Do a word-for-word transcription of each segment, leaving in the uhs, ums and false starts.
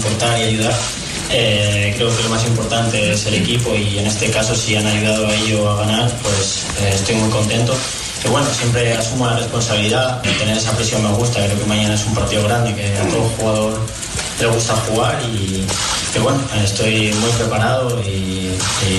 aportar y ayudar. Eh, creo que lo más importante es el equipo y en este caso si han ayudado a ello a ganar, pues eh, estoy muy contento. Que bueno, siempre asumo la responsabilidad, tener esa presión me gusta, creo que mañana es un partido grande, que a todo jugador le gusta jugar y que bueno, estoy muy preparado y, y,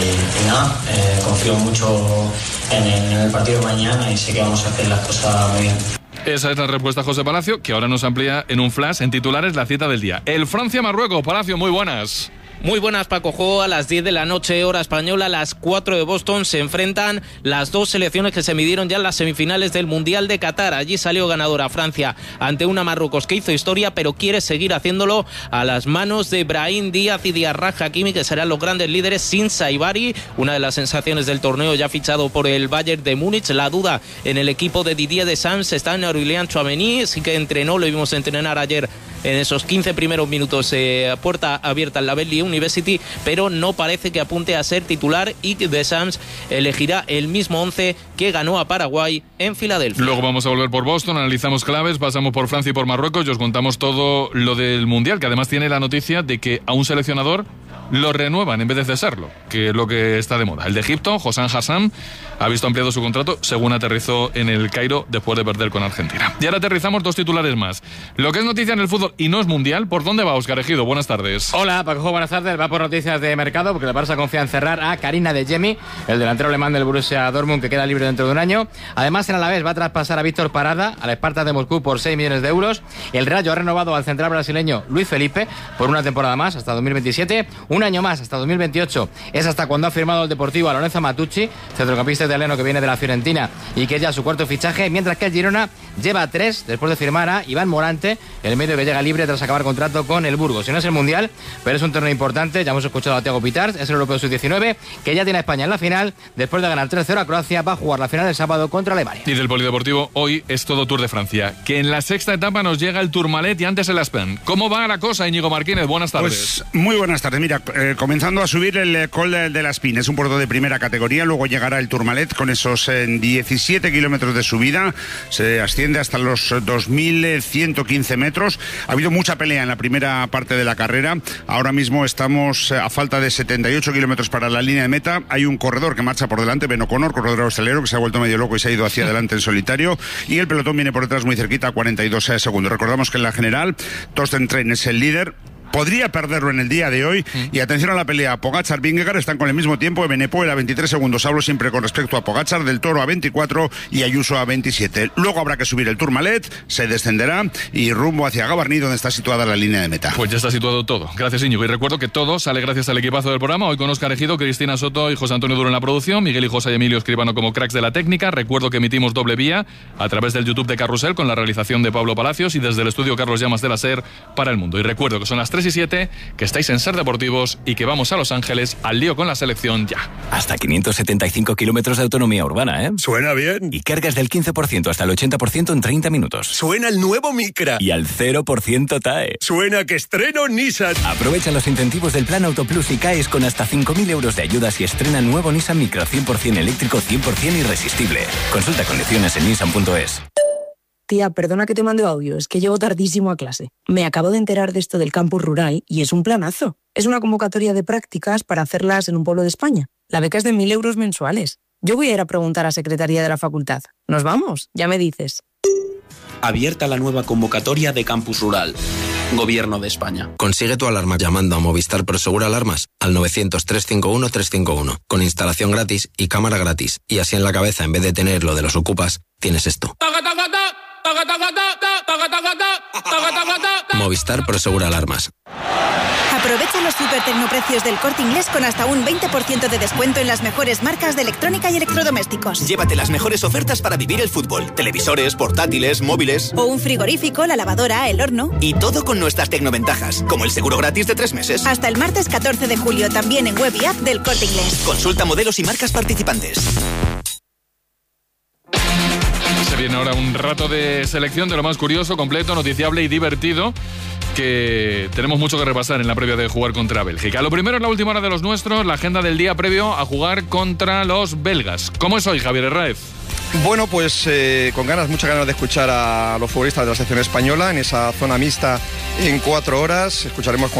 y nada, eh, confío mucho en el, en el partido de mañana y sé que vamos a hacer las cosas muy bien. Esa es la respuesta, José Palacio, que ahora nos amplía en un flash, en titulares, la cita del día. El Francia-Marruecos. Palacio, muy buenas. Muy buenas, Paco. Juego a las diez de la noche, hora española, a las cuatro de Boston. Se enfrentan las dos selecciones que se midieron ya en las semifinales del Mundial de Qatar. Allí salió ganadora Francia ante una Marruecos que hizo historia, pero quiere seguir haciéndolo a las manos de Brahim Díaz y Diarra Hakimi, que serán los grandes líderes, sin Saibari, una de las sensaciones del torneo, ya fichado por el Bayern de Múnich. La duda en el equipo de Didier Deschamps está en Aurélien Tchouaméni, sí que entrenó, lo vimos entrenar ayer en esos quince primeros minutos, eh, puerta abierta en la Bentley University, pero no parece que apunte a ser titular y Deschamps elegirá el mismo once que ganó a Paraguay en Filadelfia. Luego vamos a volver por Boston, analizamos claves, pasamos por Francia y por Marruecos y os contamos todo lo del Mundial, que además tiene la noticia de que a un seleccionador lo renuevan en vez de cesarlo, que es lo que está de moda. El de Egipto, Hossam Hassan, ha visto ampliado su contrato según aterrizó en el Cairo después de perder con Argentina. Y ahora aterrizamos dos titulares más. Lo que es noticia en el fútbol y no es mundial, ¿por dónde va Óscar Ejido? Buenas tardes. Hola, Paco, buenas tardes. Va por noticias de mercado porque el Barça confía en cerrar a Karim Adeyemi, el delantero alemán del Borussia Dortmund, que queda libre dentro de un año. Además, en Alavés va a traspasar a Víctor Parada al Spartak de Moscú por seis millones de euros. El Rayo ha renovado al central brasileño Luis Felipe por una temporada más hasta dos mil veintisiete, un año más hasta dos mil veintiocho. Es hasta cuando ha firmado el Deportivo a Lorenzo Matucci, centrocampista italiano que viene de la Fiorentina y que es ya su cuarto fichaje, mientras que el Girona lleva tres después de firmar a Iván Morante, el medio que llega libre tras acabar contrato con el Burgos. Si no es el Mundial, pero es un torneo importante. Ya hemos escuchado a Thiago Pitars, es el Europeo sub diecinueve, que ya tiene a España en la final. Después de ganar tres cero a Croacia, va a jugar la final el sábado contra Alemania. Y del polideportivo, hoy es todo Tour de Francia, que en la sexta etapa nos llega el Tourmalet y antes el Aspen. ¿Cómo va la cosa, Íñigo Martínez? Buenas tardes. Pues muy buenas tardes. Mira, eh, comenzando a subir el eh, Col de, de la Espín, es un puerto de primera categoría, luego llegará el Tourmalet con esos eh, diecisiete kilómetros de subida, se asciende hasta los dos mil ciento quince metros. Ha habido mucha pelea en la primera parte de la carrera, ahora mismo estamos a falta de setenta y ocho kilómetros para la línea de meta. Hay un corredor que marcha por delante, Ben O'Connor, corredor australiano, que se ha vuelto medio loco y se ha ido hacia adelante en solitario, y el pelotón viene por detrás muy cerquita a cuarenta y dos segundos. Recordamos que en la general Torsten Trein es el líder, podría perderlo en el día de hoy. Mm. Y atención a la pelea, Pogačar, Vingegaard están con el mismo tiempo, Evenepoel a veintitrés segundos, hablo siempre con respecto a Pogačar, Del Toro a veinticuatro y Ayuso a veintisiete. Luego habrá que subir el Tourmalet, se descenderá y rumbo hacia Gavarní, donde está situada la línea de meta. Pues ya está situado todo. Gracias, Íñigo. Y recuerdo que todo sale gracias al equipazo del programa, hoy con Óscar Ejido, Cristina Soto y José Antonio Duro en la producción, Miguel y José y Emilio Escribano como cracks de la técnica. Recuerdo que emitimos doble vía a través del YouTube de Carrusel con la realización de Pablo Palacios y desde el estudio Carlos Llamas de la SER para el mundo. Y recuerdo que son las tres y siete, que estáis en SER Deportivos y que vamos a Los Ángeles al lío con la selección ya. Hasta quinientos setenta y cinco kilómetros de autonomía urbana, ¿eh? Suena bien. Y cargas del quince por ciento hasta el ochenta por ciento en treinta minutos. Suena el nuevo Micra. Y al cero por ciento T A E. Suena que estreno Nissan. Aprovecha los incentivos del Plan Autoplus y caes con hasta cinco mil euros de ayudas y estrena el nuevo Nissan Micra cien por ciento eléctrico, cien por ciento irresistible. Consulta condiciones en nissan punto es. Tía, perdona que te mande audio, es que llego tardísimo a clase. Me acabo de enterar de esto del campus rural y es un planazo. Es una convocatoria de prácticas para hacerlas en un pueblo de España. La beca es de mil euros mensuales. Yo voy a ir a preguntar a Secretaría de la Facultad. ¿Nos vamos? Ya me dices. Abierta la nueva convocatoria de campus rural. Gobierno de España. Consigue tu alarma llamando a Movistar Prosegur Alarmas al novecientos, trescientos cincuenta y uno, trescientos cincuenta y uno, con instalación gratis y cámara gratis. Y así en la cabeza, en vez de tener lo de los ocupas, tienes esto. Movistar Prosegur Alarmas. Aprovecha los super tecnoprecios del Corte Inglés con hasta un veinte por ciento de descuento en las mejores marcas de electrónica y electrodomésticos. Llévate las mejores ofertas para vivir el fútbol. Televisores, portátiles, móviles. O un frigorífico, la lavadora, el horno. Y todo con nuestras tecnoventajas, como el seguro gratis de tres meses. Hasta el martes catorce de julio, también en web y app del Corte Inglés. Consulta modelos y marcas participantes. Se viene ahora un rato de selección de lo más curioso, completo, noticiable y divertido, que tenemos mucho que repasar en la previa de jugar contra Bélgica. Lo primero es la última hora de los nuestros, la agenda del día previo a jugar contra los belgas. ¿Cómo es hoy, Javier Herráez? Bueno, pues eh, con ganas, muchas ganas de escuchar a los futbolistas de la selección española en esa zona mixta en cuatro horas. Escucharemos